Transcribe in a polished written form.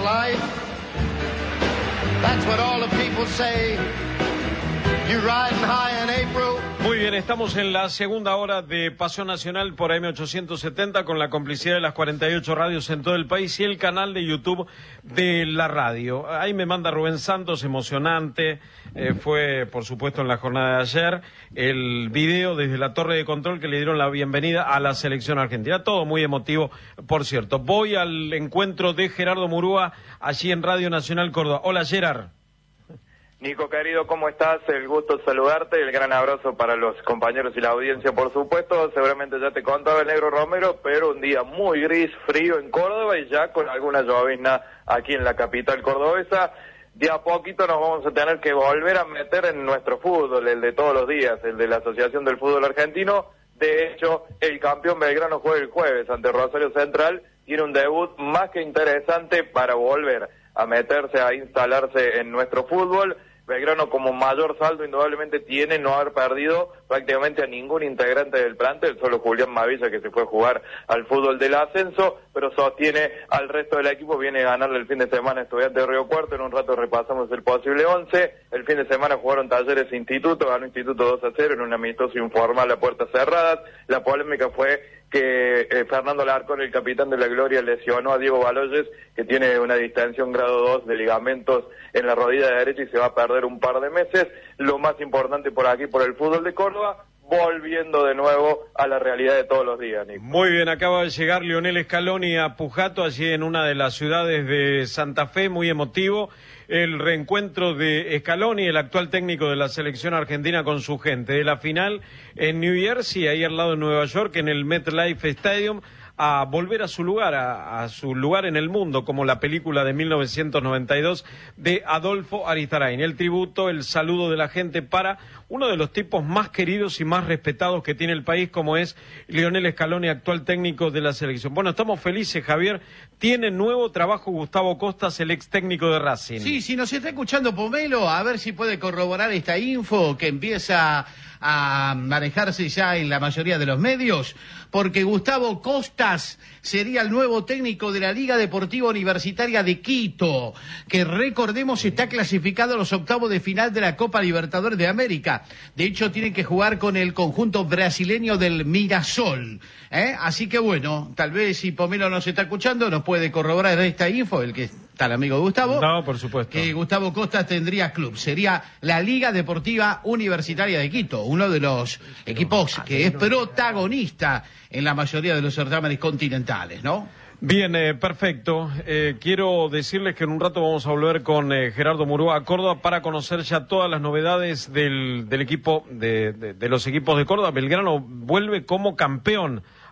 life. That's what all the people say. You riding high in April. Muy bien, estamos en la segunda hora de Pasión Nacional por AM870 con la complicidad de las 48 radios en todo el país y el canal de YouTube de la radio. Ahí me manda Rubén Santos, emocionante, fue por supuesto en la jornada de ayer, el video desde la torre de control que le dieron la bienvenida a la selección argentina. Todo muy emotivo, por cierto. Voy al encuentro de Gerardo Murúa allí en Radio Nacional Córdoba. Hola, Gerard. Nico, querido, ¿cómo estás? El gusto de saludarte, el gran abrazo para los compañeros y la audiencia, por supuesto. Seguramente ya te contaba el Negro Romero, pero un día muy gris, frío en Córdoba y ya con alguna llovizna aquí en la capital cordobesa. De a poquito nos vamos a tener que volver a meter en nuestro fútbol, el de todos los días, el de la Asociación del Fútbol Argentino. De hecho, el campeón Belgrano juega el jueves ante Rosario Central. Tiene un debut más que interesante para volver a meterse, a instalarse en nuestro fútbol. Belgrano como mayor saldo indudablemente tiene no haber perdido prácticamente a ningún integrante del plantel, solo Julián Mavilla que se fue a jugar al fútbol del ascenso, pero sostiene al resto del equipo, viene a ganarle el fin de semana a Estudiantes de Río Cuarto, en un rato repasamos el posible 11, el fin de semana jugaron Talleres Instituto, ganó Instituto 2-0 en un amistoso informal a puertas cerradas. La polémica fue que Fernando Larcón, el capitán de la Gloria, lesionó a Diego Baloyes, que tiene una distensión grado 2 de ligamentos en la rodilla derecha y se va a perder un par de meses. Lo más importante por aquí, por el fútbol de Córdoba, volviendo de nuevo a la realidad de todos los días, Nico. Muy bien, acaba de llegar Lionel Scaloni a Pujato, allí en una de las ciudades de Santa Fe, muy emotivo. El reencuentro de Scaloni, el actual técnico de la selección argentina, con su gente, de la final en New Jersey, ahí al lado de Nueva York, en el MetLife Stadium, a volver a su lugar, a su lugar en el mundo, como la película de 1992 de Adolfo Aristarain. El tributo, el saludo de la gente para uno de los tipos más queridos y más respetados que tiene el país, como es Lionel Scaloni, actual técnico de la selección. Bueno, estamos felices, Javier. Tiene nuevo trabajo Gustavo Costas, el ex técnico de Racing. Sí, si nos está escuchando Pomelo, a ver si puede corroborar esta info que empieza a manejarse ya en la mayoría de los medios, porque Gustavo Costas sería el nuevo técnico de la Liga Deportiva Universitaria de Quito, que recordemos está clasificado a los octavos de final de la Copa Libertadores de América. De hecho, tienen que jugar con el conjunto brasileño del Mirasol. Así que bueno, tal vez si Pomelo nos está escuchando, nos puede corroborar esta info, el que está el amigo Gustavo. No, por supuesto. Que Gustavo Costas tendría club. Sería la Liga Deportiva Universitaria de Quito, uno de los equipos que es protagonista en la mayoría de los certámenes continentales, ¿no? Bien, perfecto. Quiero decirles que en un rato vamos a volver con Gerardo Murúa a Córdoba para conocer ya todas las novedades del equipo, de los equipos de Córdoba. Belgrano vuelve como campeón